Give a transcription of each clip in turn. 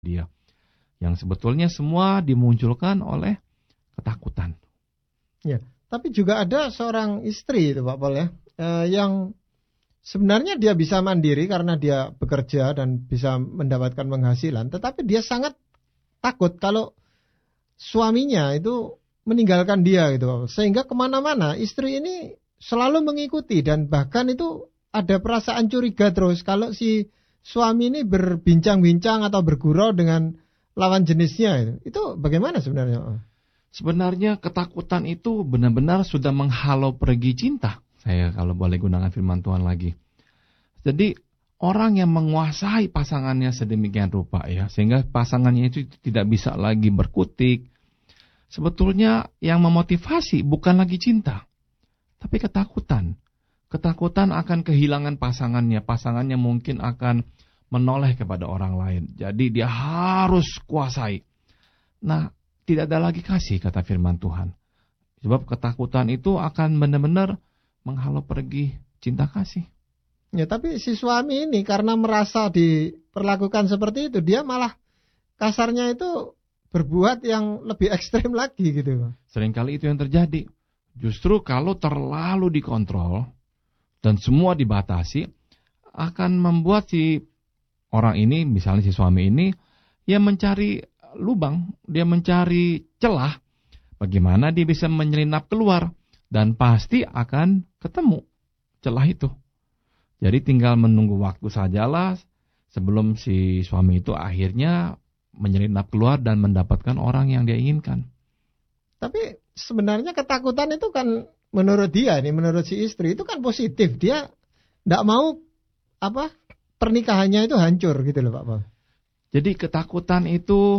dia. Yang sebetulnya semua dimunculkan oleh ketakutan. Ya, tapi juga ada seorang istri itu Pak Paul ya, yang sebenarnya dia bisa mandiri karena dia bekerja dan bisa mendapatkan penghasilan, tetapi dia sangat takut kalau suaminya itu meninggalkan dia gitu Pak Paul. Sehingga kemana-mana istri ini selalu mengikuti dan bahkan itu ada perasaan curiga terus kalau si suami ini berbincang-bincang atau bergurau dengan lawan jenisnya itu bagaimana sebenarnya? Sebenarnya ketakutan itu benar-benar sudah menghalau pergi cinta. Saya kalau boleh gunakan firman Tuhan lagi. Jadi orang yang menguasai pasangannya sedemikian rupa ya, sehingga pasangannya itu tidak bisa lagi berkutik. Sebetulnya yang memotivasi bukan lagi cinta, tapi ketakutan. Ketakutan akan kehilangan pasangannya. Pasangannya mungkin akan menoleh kepada orang lain. Jadi dia harus kuasai. Nah, tidak ada lagi kasih, kata firman Tuhan. Sebab ketakutan itu akan benar-benar menghalau pergi cinta kasih. Ya, tapi si suami ini karena merasa diperlakukan seperti itu, dia malah kasarnya itu berbuat yang lebih ekstrem lagi gitu. Seringkali itu yang terjadi. Justru kalau terlalu dikontrol dan semua dibatasi, akan membuat si orang ini, misalnya si suami ini, ya mencari lubang, dia mencari celah, bagaimana dia bisa menyelinap keluar, dan pasti akan ketemu celah itu. Jadi tinggal menunggu waktu sajalah sebelum si suami itu akhirnya menyelinap keluar dan mendapatkan orang yang dia inginkan. Tapi sebenarnya ketakutan itu kan menurut dia nih, menurut si istri itu kan positif. Dia tidak mau pernikahannya itu hancur gitu loh Pak Paul. Jadi ketakutan itu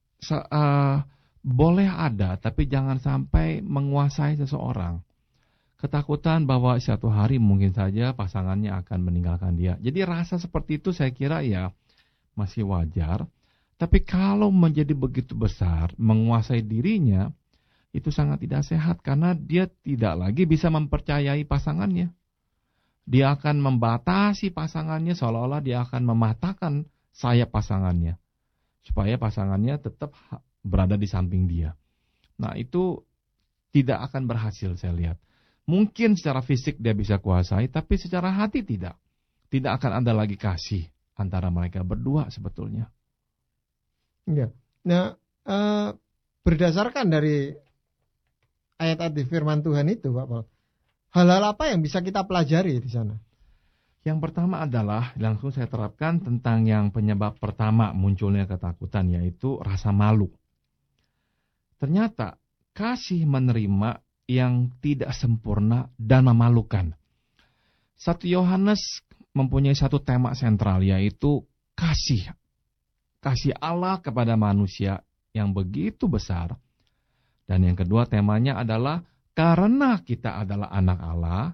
boleh ada, tapi jangan sampai menguasai seseorang. Ketakutan bahwa suatu hari mungkin saja pasangannya akan meninggalkan dia. Jadi rasa seperti itu saya kira ya masih wajar. Tapi kalau menjadi begitu besar, menguasai dirinya, itu sangat tidak sehat karena dia tidak lagi bisa mempercayai pasangannya. Dia akan membatasi pasangannya seolah-olah dia akan mematahkan sayap pasangannya. Supaya pasangannya tetap berada di samping dia. Nah itu tidak akan berhasil saya lihat. Mungkin secara fisik dia bisa kuasai, tapi secara hati tidak. Tidak akan ada lagi kasih antara mereka berdua sebetulnya. Ya. Nah, berdasarkan dari ayat-ayat di firman Tuhan itu, Pak Paul, hal-hal apa yang bisa kita pelajari di sana? Yang pertama adalah, langsung saya terapkan tentang yang penyebab pertama munculnya ketakutan, yaitu rasa malu. Ternyata, kasih menerima yang tidak sempurna dan memalukan. 1 Yohanes mempunyai satu tema sentral, yaitu kasih. Kasih Allah kepada manusia yang begitu besar. Dan yang kedua temanya adalah karena kita adalah anak Allah,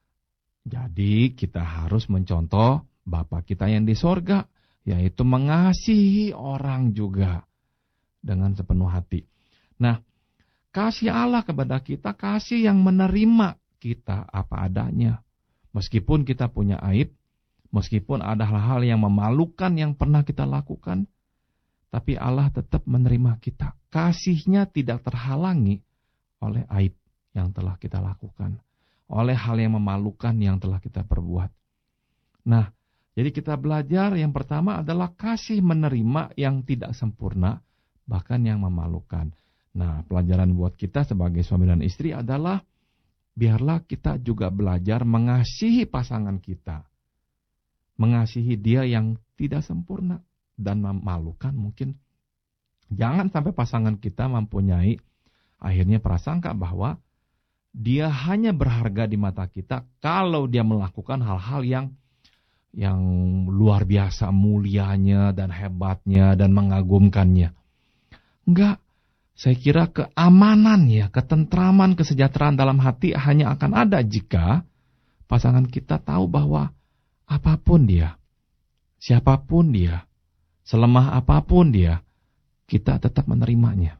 jadi kita harus mencontoh Bapa kita yang di sorga, yaitu mengasihi orang juga dengan sepenuh hati. Nah, kasih Allah kepada kita, kasih yang menerima kita apa adanya. Meskipun kita punya aib, meskipun ada hal-hal yang memalukan yang pernah kita lakukan, tapi Allah tetap menerima kita. Kasihnya tidak terhalangi oleh aib yang telah kita lakukan. Oleh hal yang memalukan yang telah kita perbuat. Nah, jadi kita belajar yang pertama adalah kasih menerima yang tidak sempurna, bahkan yang memalukan. Nah, pelajaran buat kita sebagai suami dan istri adalah, biarlah kita juga belajar mengasihi pasangan kita. Mengasihi dia yang tidak sempurna dan memalukan mungkin. Jangan sampai pasangan kita mempunyai akhirnya prasangka bahwa dia hanya berharga di mata kita kalau dia melakukan hal-hal yang luar biasa mulianya dan hebatnya dan mengagumkannya. Enggak, saya kira keamanan ya, ketentraman, kesejahteraan dalam hati hanya akan ada jika pasangan kita tahu bahwa apapun dia, siapapun dia, selemah apapun dia, kita tetap menerimanya.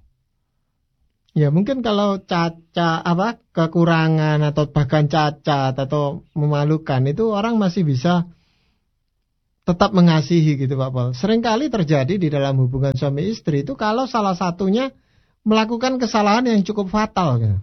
Ya mungkin kalau kekurangan atau bahkan cacat atau memalukan itu orang masih bisa tetap mengasihi gitu Pak Paul. Seringkali terjadi di dalam hubungan suami istri itu kalau salah satunya melakukan kesalahan yang cukup fatal gitu.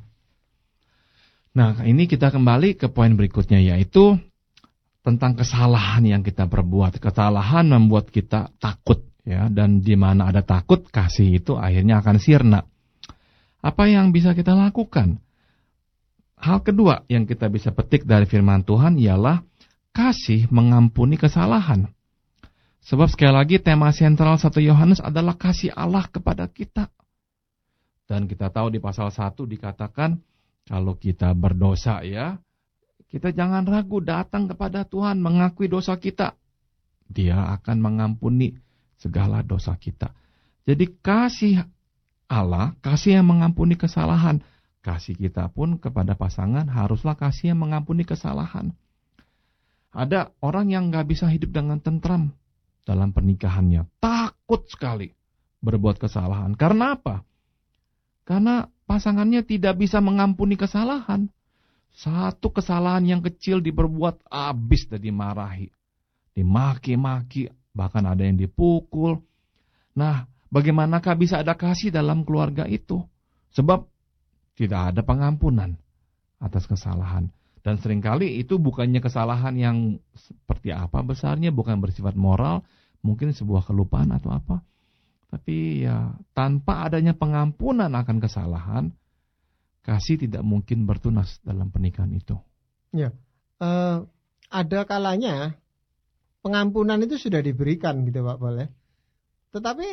Nah, ini kita kembali ke poin berikutnya, yaitu tentang kesalahan yang kita perbuat. Kesalahan membuat kita takut, ya, dan di mana ada takut, kasih itu akhirnya akan sirna. Apa yang bisa kita lakukan? Hal kedua yang kita bisa petik dari firman Tuhan ialah kasih mengampuni kesalahan. Sebab sekali lagi tema sentral 1 Yohanes adalah kasih Allah kepada kita. Dan kita tahu di pasal 1 dikatakan kalau kita berdosa, ya, kita jangan ragu datang kepada Tuhan mengakui dosa kita. Dia akan mengampuni segala dosa kita. Jadi kasih Allah, kasih yang mengampuni kesalahan. Kasih kita pun kepada pasangan haruslah kasih yang mengampuni kesalahan. Ada orang yang gak bisa hidup dengan tentram dalam pernikahannya. Takut sekali berbuat kesalahan. Karena apa? Karena pasangannya tidak bisa mengampuni kesalahan. Satu kesalahan yang kecil diperbuat habis dan dimarahi. Dimaki-maki, bahkan ada yang dipukul. Nah, bagaimanakah bisa ada kasih dalam keluarga itu? Sebab tidak ada pengampunan atas kesalahan. Dan seringkali itu bukannya kesalahan yang seperti apa besarnya, bukan bersifat moral, mungkin sebuah kelupaan atau apa. Tapi ya, tanpa adanya pengampunan akan kesalahan, kasih tidak mungkin bertunas dalam pernikahan itu. Ya, ada kalanya pengampunan itu sudah diberikan gitu Pak Paul, ya. Tetapi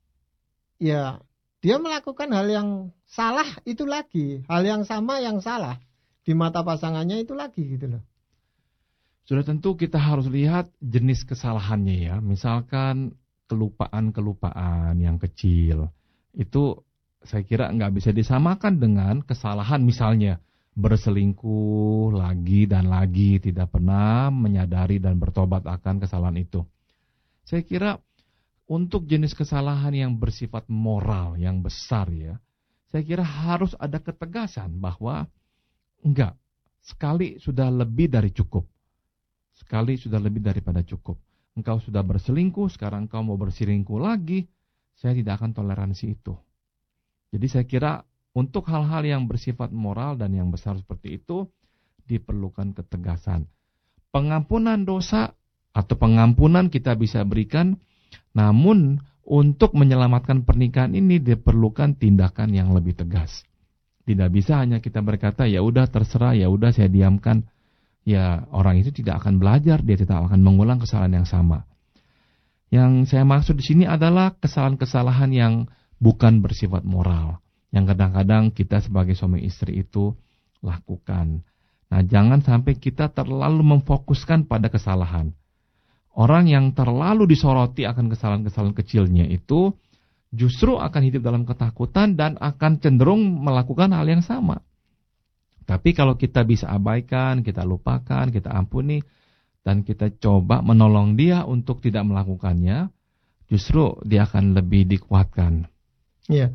ya dia melakukan hal yang salah itu lagi, hal yang sama yang salah di mata pasangannya itu lagi gitu loh. Sudah tentu kita harus lihat jenis kesalahannya, ya. Misalkan kelupaan-kelupaan yang kecil, itu saya kira nggak bisa disamakan dengan kesalahan misalnya berselingkuh lagi dan lagi, tidak pernah menyadari dan bertobat akan kesalahan itu. Saya kira untuk jenis kesalahan yang bersifat moral yang besar, ya, saya kira harus ada ketegasan bahwa enggak, sekali sudah lebih dari cukup. Sekali sudah lebih daripada cukup. Engkau sudah berselingkuh, sekarang engkau mau berselingkuh lagi, saya tidak akan toleransi itu. Jadi saya kira untuk hal-hal yang bersifat moral dan yang besar seperti itu diperlukan ketegasan. Pengampunan dosa atau pengampunan kita bisa berikan, namun untuk menyelamatkan pernikahan ini diperlukan tindakan yang lebih tegas. Tidak bisa hanya kita berkata, ya udah terserah, ya udah saya diamkan. Ya, orang itu tidak akan belajar, dia tidak akan mengulang kesalahan yang sama. Yang saya maksud di sini adalah kesalahan-kesalahan yang bukan bersifat moral, yang kadang-kadang kita sebagai suami istri itu lakukan. Nah, jangan sampai kita terlalu memfokuskan pada kesalahan. Orang yang terlalu disoroti akan kesalahan-kesalahan kecilnya itu justru akan hidup dalam ketakutan dan akan cenderung melakukan hal yang sama. Tapi kalau kita bisa abaikan, kita lupakan, kita ampuni, dan kita coba menolong dia untuk tidak melakukannya, justru dia akan lebih dikuatkan. Iya,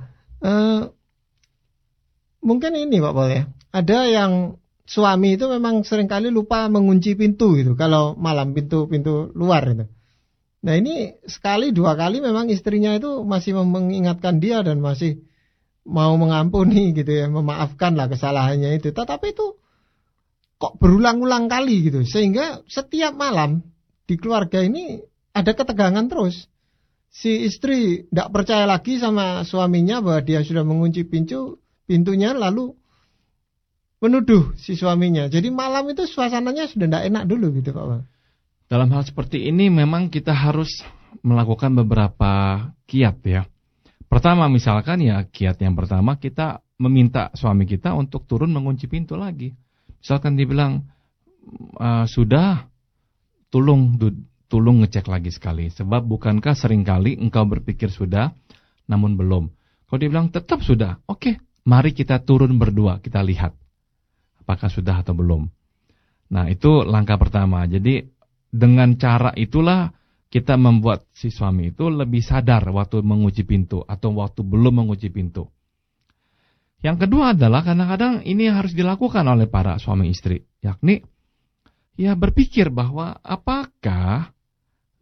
mungkin ini Pak Paul, ya. Ada yang suami itu memang seringkali lupa mengunci pintu gitu, kalau malam pintu luar itu. Nah ini sekali dua kali memang istrinya itu masih mengingatkan dia dan masih mau mengampuni gitu ya, memaafkan lah kesalahannya itu. Tetapi itu kok berulang-ulang kali gitu, sehingga setiap malam di keluarga ini ada ketegangan terus. Si istri tidak percaya lagi sama suaminya bahwa dia sudah mengunci pintunya, lalu menuduh si suaminya. Jadi malam itu suasananya sudah tidak enak dulu gitu Pak. Dalam hal seperti ini memang kita harus melakukan beberapa kiat, ya. Pertama misalkan ya, kiat yang pertama kita meminta suami kita untuk turun mengunci pintu lagi. Misalkan dibilang, sudah, tolong ngecek lagi sekali. Sebab bukankah seringkali engkau berpikir sudah, namun belum. Kalau dibilang tetap sudah, oke, mari kita turun berdua, kita lihat apakah sudah atau belum. Nah itu langkah pertama. Jadi dengan cara itulah kita membuat si suami itu lebih sadar waktu mengunci pintu atau waktu belum mengunci pintu. Yang kedua adalah kadang-kadang ini harus dilakukan oleh para suami istri, yakni ya berpikir bahwa apakah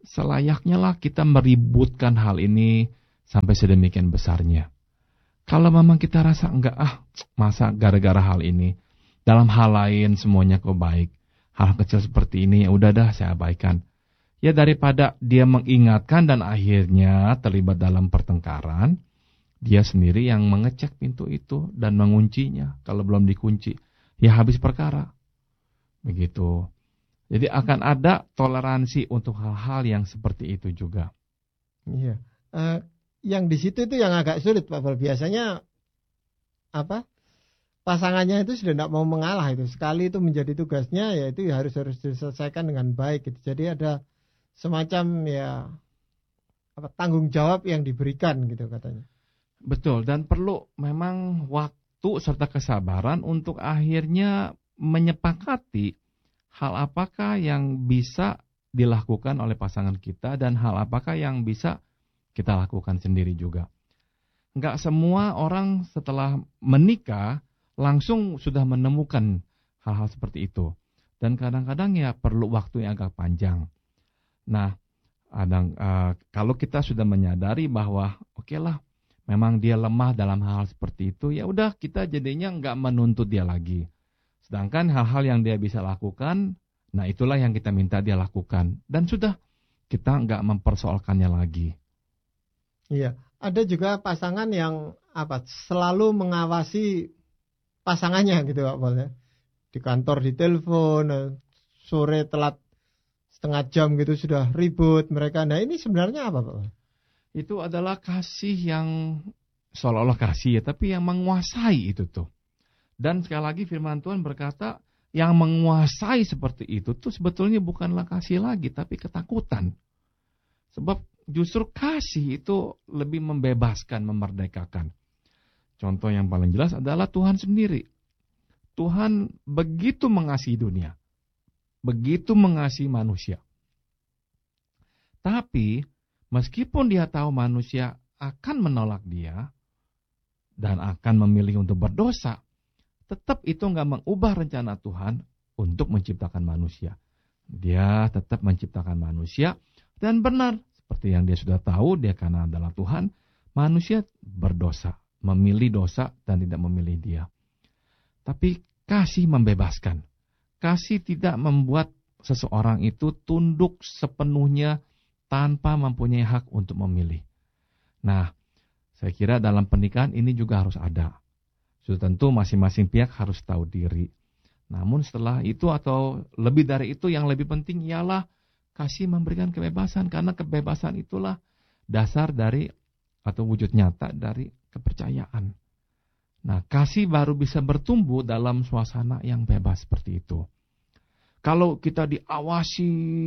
selayaknya lah kita meributkan hal ini sampai sedemikian besarnya. Kalau memang kita rasa enggak, masa gara-gara hal ini, dalam hal lain semuanya kok baik, hal kecil seperti ini ya udah dah saya abaikan. Ya daripada dia mengingatkan dan akhirnya terlibat dalam pertengkaran, dia sendiri yang mengecek pintu itu dan menguncinya. Kalau belum dikunci, ya habis perkara. Begitu. Jadi akan ada toleransi untuk hal-hal yang seperti itu juga. Iya. Yang di situ itu yang agak sulit, Pak Paul. Biasanya pasangannya itu sudah tidak mau mengalah itu. Sekali itu menjadi tugasnya, ya itu harus diselesaikan dengan baik gitu. Jadi ada semacam tanggung jawab yang diberikan gitu katanya. Betul, dan perlu memang waktu serta kesabaran untuk akhirnya menyepakati hal apakah yang bisa dilakukan oleh pasangan kita dan hal apakah yang bisa kita lakukan sendiri juga. Enggak semua orang setelah menikah langsung sudah menemukan hal-hal seperti itu. Dan kadang-kadang ya perlu waktu yang agak panjang. Nah, kalau kita sudah menyadari bahwa oke lah, memang dia lemah dalam hal seperti itu, ya udah kita jadinya enggak menuntut dia lagi. Sedangkan hal-hal yang dia bisa lakukan, nah itulah yang kita minta dia lakukan. Dan sudah, kita enggak mempersoalkannya lagi. Iya, ada juga pasangan yang selalu mengawasi pasangannya gitu Pak Paul ya. Di kantor ditelepon, sore telat setengah jam gitu sudah ribut mereka. Nah ini sebenarnya apa Pak? Itu adalah kasih yang seolah-olah kasih ya, tapi yang menguasai itu tuh. Dan sekali lagi firman Tuhan berkata, yang menguasai seperti itu tuh sebetulnya bukanlah kasih lagi, tapi ketakutan. Sebab justru kasih itu lebih membebaskan, memerdekakan. Contoh yang paling jelas adalah Tuhan sendiri. Tuhan begitu mengasihi dunia, begitu mengasihi manusia. Tapi meskipun dia tahu manusia akan menolak dia dan akan memilih untuk berdosa, tetap itu nggak mengubah rencana Tuhan untuk menciptakan manusia. Dia tetap menciptakan manusia dan benar seperti yang dia sudah tahu, dia karena adalah Tuhan, manusia berdosa, memilih dosa dan tidak memilih dia. Tapi kasih membebaskan. Kasih tidak membuat seseorang itu tunduk sepenuhnya tanpa mempunyai hak untuk memilih. Nah, saya kira dalam pernikahan ini juga harus ada. Sudah tentu masing-masing pihak harus tahu diri. Namun setelah itu atau lebih dari itu yang lebih penting ialah kasih memberikan kebebasan. Karena kebebasan itulah dasar dari atau wujud nyata dari kepercayaan. Nah, kasih baru bisa bertumbuh dalam suasana yang bebas seperti itu. Kalau kita diawasi,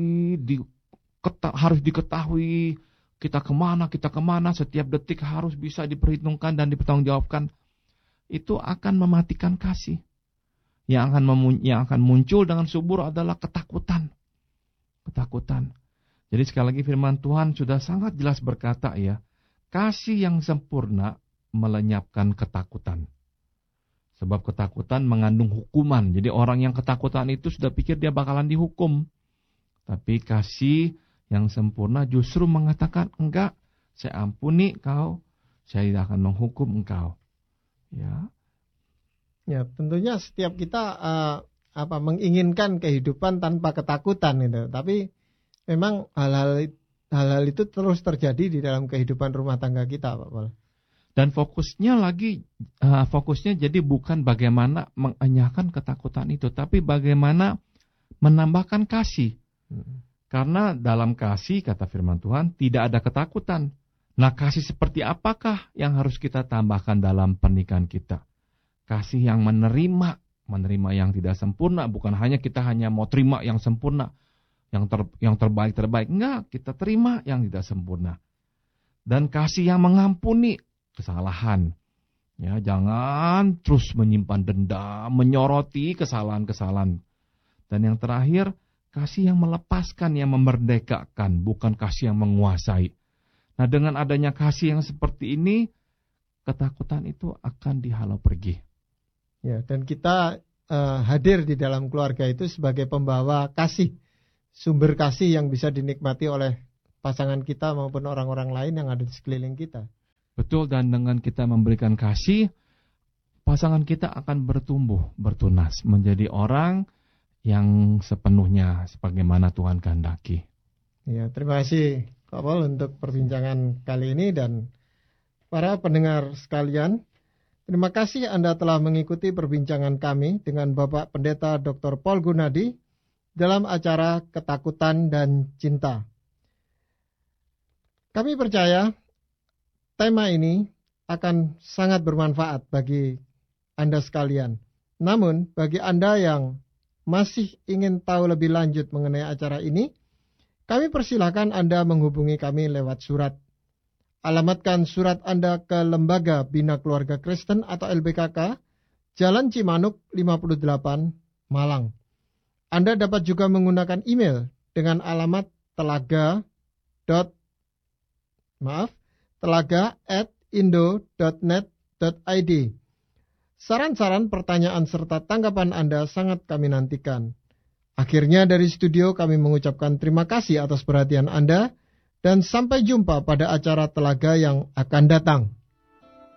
harus diketahui, kita kemana, setiap detik harus bisa diperhitungkan dan dipertanggungjawabkan, itu akan mematikan kasih. Yang akan muncul dengan subur adalah ketakutan. Ketakutan. Jadi sekali lagi firman Tuhan sudah sangat jelas berkata ya, kasih yang sempurna melenyapkan ketakutan. Sebab ketakutan mengandung hukuman. Jadi orang yang ketakutan itu sudah pikir dia bakalan dihukum. Tapi kasih yang sempurna justru mengatakan, enggak, saya ampuni kau, saya tidak akan menghukum engkau. Ya, tentunya setiap kita menginginkan kehidupan tanpa ketakutan gitu. Tapi memang hal-hal itu terus terjadi di dalam kehidupan rumah tangga kita, Pak Paul. Dan fokusnya jadi bukan bagaimana mengenyahkan ketakutan itu, tapi bagaimana menambahkan kasih. Karena dalam kasih, kata firman Tuhan, tidak ada ketakutan. Nah, kasih seperti apakah yang harus kita tambahkan dalam pernikahan kita? Kasih yang menerima yang tidak sempurna, bukan hanya kita hanya mau terima yang sempurna, yang terbaik. Enggak, kita terima yang tidak sempurna. Dan kasih yang mengampuni kesalahan. Ya, jangan terus menyimpan dendam, menyoroti kesalahan-kesalahan. Dan yang terakhir, kasih yang melepaskan, yang memerdekakan, bukan kasih yang menguasai. Nah, dengan adanya kasih yang seperti ini, ketakutan itu akan dihalau pergi. Ya, dan kita hadir di dalam keluarga itu sebagai pembawa kasih, sumber kasih yang bisa dinikmati oleh pasangan kita maupun orang-orang lain yang ada di sekeliling kita. Betul, dan dengan kita memberikan kasih, pasangan kita akan bertumbuh, bertunas, menjadi orang yang sepenuhnya sebagaimana Tuhan kehendaki. Ya, terima kasih Pak Paul untuk perbincangan kali ini, dan para pendengar sekalian, terima kasih Anda telah mengikuti perbincangan kami dengan Bapak Pendeta Dr. Paul Gunadi dalam acara Ketakutan dan Cinta. Kami percaya tema ini akan sangat bermanfaat bagi Anda sekalian. Namun, bagi Anda yang masih ingin tahu lebih lanjut mengenai acara ini, kami persilakan Anda menghubungi kami lewat surat. Alamatkan surat Anda ke Lembaga Bina Keluarga Kristen atau LBKK, Jalan Cimanuk 58, Malang. Anda dapat juga menggunakan email dengan alamat telaga@indo.net.id. Saran-saran, pertanyaan, serta tanggapan Anda sangat kami nantikan. Akhirnya dari studio kami mengucapkan terima kasih atas perhatian Anda, dan sampai jumpa pada acara Telaga yang akan datang.